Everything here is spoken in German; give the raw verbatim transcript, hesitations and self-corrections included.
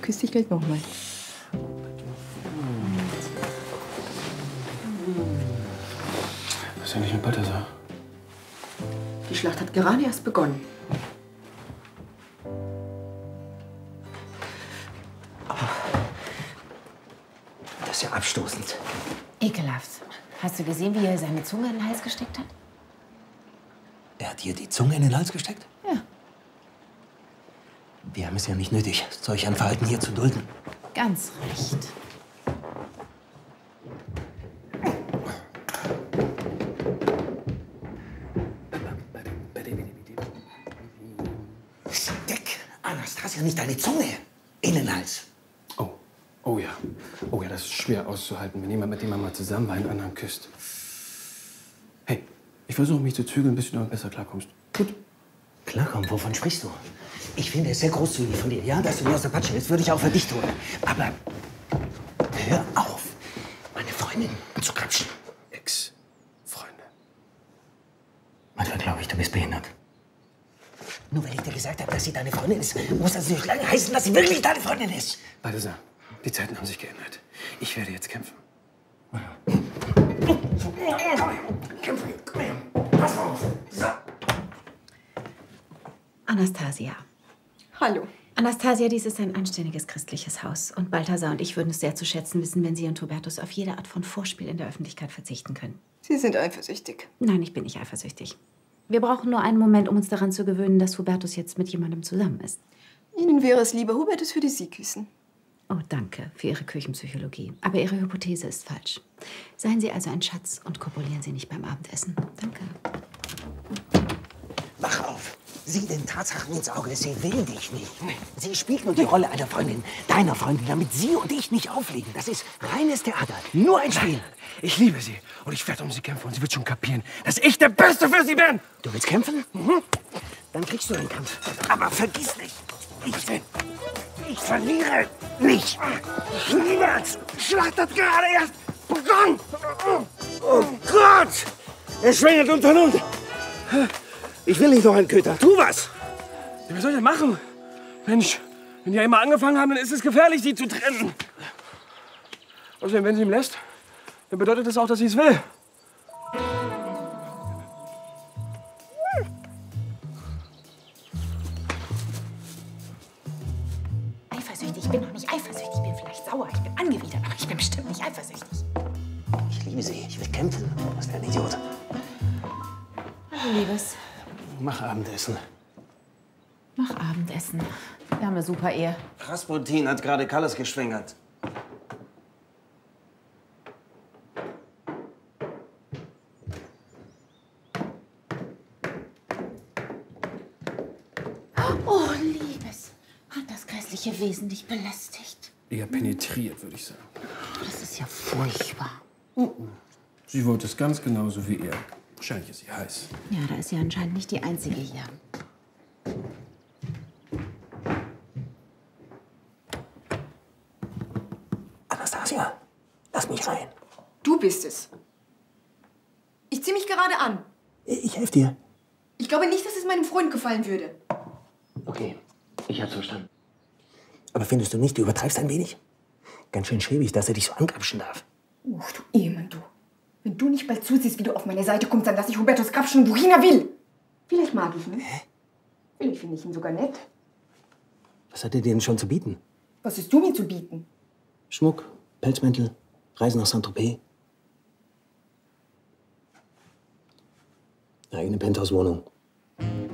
küsse dich gleich nochmal. Was ist ja nicht mit Balthasar? Die Schlacht hat gerade erst begonnen. Das ist ja abstoßend. Ekelhaft. Hast du gesehen, wie er seine Zunge in den Hals gesteckt hat? Er hat dir die Zunge in den Hals gesteckt? Ja. Wir haben es ja nicht nötig, solch ein Verhalten hier zu dulden. Ganz recht. Steck, Anastasia, nicht deine Zunge in den Hals. Oh, oh ja. Oh ja, das ist schwer auszuhalten, wenn jemand, mit dem man mal zusammen war, einen anderen küsst. Hey, ich versuche mich zu zügeln, bis du damit besser klarkommst. Gut? Klarkommen, wovon sprichst du? Ich finde es sehr großzügig von dir, ja, dass du mir aus der Patsche hilfst, würde ich auch für dich tun. Aber hör auf, meine Freundin anzukrapschen. Ex-Freunde. Manchmal glaube ich, du bist behindert. Nur weil ich dir gesagt habe, dass sie deine Freundin ist, muss das nicht lange heißen, dass sie wirklich deine Freundin ist. Balthasar, die Zeiten haben sich geändert. Ich werde jetzt kämpfen. Kämpfe, komm her. Pass auf. So. Anastasia. Hallo. Anastasia, dies ist ein anständiges christliches Haus. Und Balthasar und ich würden es sehr zu schätzen wissen, wenn Sie und Hubertus auf jede Art von Vorspiel in der Öffentlichkeit verzichten können. Sie sind eifersüchtig. Nein, ich bin nicht eifersüchtig. Wir brauchen nur einen Moment, um uns daran zu gewöhnen, dass Hubertus jetzt mit jemandem zusammen ist. Ihnen wäre es lieber, Hubertus würde Sie küssen. Oh, danke für Ihre Küchenpsychologie. Aber Ihre Hypothese ist falsch. Seien Sie also ein Schatz und kopulieren Sie nicht beim Abendessen. Danke. Wach auf. Sieh den Tatsachen ins Auge. Sie will dich nicht. Sie spielt nur die Rolle einer Freundin, deiner Freundin, damit sie und ich nicht auffliegen. Das ist reines Theater. Nur ein Spiel. Ich liebe sie und ich werde um sie kämpfen und sie wird schon kapieren, dass ich der Beste für sie bin. Du willst kämpfen? Mhm. Dann kriegst du den Kampf. Aber vergiss nicht, ich, ich verliere nicht. Niemals. Schlacht hat gerade erst begonnen. Oh Gott! Er schwängert unter Not. Ich will nicht noch einen Köter. Tu was! Ja, was soll ich denn machen? Mensch, wenn die ja immer angefangen haben, dann ist es gefährlich, sie zu trennen. Außerdem, wenn sie ihm lässt, dann bedeutet das auch, dass sie es will. Eifersüchtig? Ich bin noch nicht eifersüchtig. Ich bin vielleicht sauer. Ich bin angewidert. Aber ich bin bestimmt nicht eifersüchtig. Ich liebe sie. Ich will kämpfen. Was für ein Idiot. Also, Liebes, Mach Abendessen. mach Abendessen. Wir haben eine super Ehe. Rasputin hat gerade Kalles geschwängert. Oh, Liebes, hat das grässliche Wesen dich belästigt? Eher penetriert, würde ich sagen. Das ist ja furchtbar. Sie wollte es ganz genauso wie er. Wahrscheinlich ist sie heiß. Ja, da ist sie anscheinend nicht die Einzige hier. Anastasia, lass mich rein. Du bist es. Ich zieh mich gerade an. Ich helfe dir. Ich glaube nicht, dass es meinem Freund gefallen würde. Okay, ich hab's verstanden. Aber findest du nicht, du übertreibst ein wenig? Ganz schön schäbig, dass er dich so angrapschen darf. Uch, du Ehemann, du. Wenn du nicht bald zusiehst, wie du auf meine Seite kommst, dann lass ich Hubertus grapschen, wohin er will. Vielleicht mag ich ihn. Hä? Vielleicht finde ich ihn sogar nett. Was hat er dir denn schon zu bieten? Was hast du mir zu bieten? Schmuck, Pelzmäntel, Reisen nach Saint-Tropez. Eine eigene Penthouse-Wohnung.